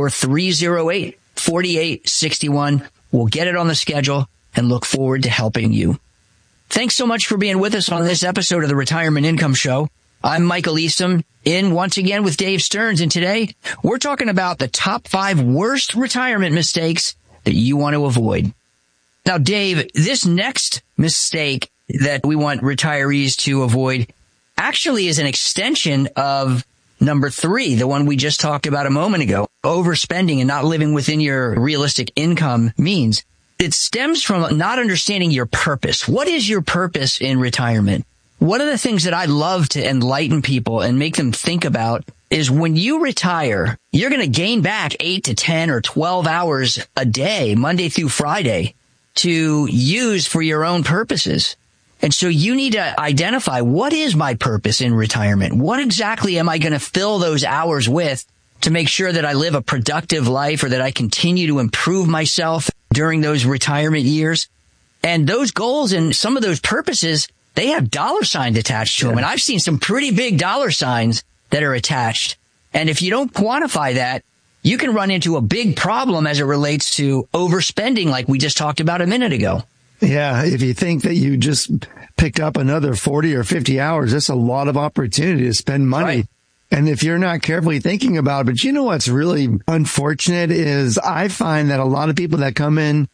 844-308-4861. We'll get it on the schedule and look forward to helping you. Thanks so much for being with us on this episode of the Retirement Income Show. I'm Michael Eastham, in once again with Dave Stearns, and today we're talking about the top 5 worst retirement mistakes that you want to avoid. Now, Dave, this next mistake that we want retirees to avoid actually is an extension of number 3, the one we just talked about a moment ago. Overspending and not living within your realistic income means. It stems from not understanding your purpose. What is your purpose in retirement? One of the things that I love to enlighten people and make them think about is when you retire, you're going to gain back 8 to 10 or 12 hours a day, Monday through Friday, to use for your own purposes. And so you need to identify, what is my purpose in retirement? What exactly am I going to fill those hours with to make sure that I live a productive life or that I continue to improve myself during those retirement years? And those goals and some of those purposes, they have dollar signs attached to them. And I've seen some pretty big dollar signs that are attached. And if you don't quantify that, you can run into a big problem as it relates to overspending, like we just talked about a minute ago. Yeah, if you think that you just picked up another 40 or 50 hours, that's a lot of opportunity to spend money. Right. And if you're not carefully thinking about it, but you know what's really unfortunate is I find that a lot of people that come in